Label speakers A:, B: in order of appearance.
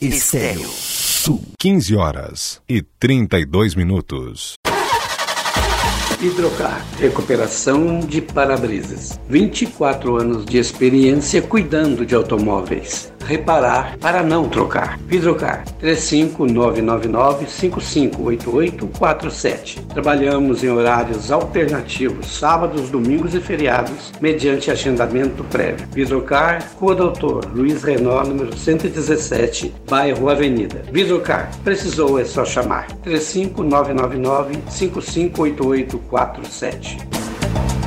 A: Estéreo Sul.
B: 15h32.
C: Hidrocar, recuperação de para-brisas. 24 anos de experiência cuidando de automóveis. Reparar para não trocar. Hidrocar, 35999-558847. Trabalhamos em horários alternativos, sábados, domingos e feriados, mediante agendamento prévio. Hidrocar, Rua Doutor Luiz Renault, número 117, bairro Avenida. Hidrocar, precisou é só chamar. 35999-558847.